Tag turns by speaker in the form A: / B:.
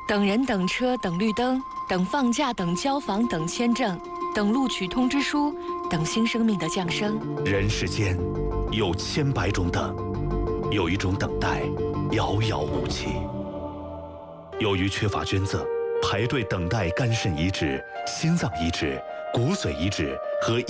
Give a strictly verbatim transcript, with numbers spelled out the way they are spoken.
A: 等人、等车、等绿灯，等放假、等交房、等签证，等录取通知书，等新生命的降生。
B: 人世间有千百种等，有一种等待遥遥无期。由于缺乏捐赠，排队等待肝肾移植、心脏移植、骨髓移植和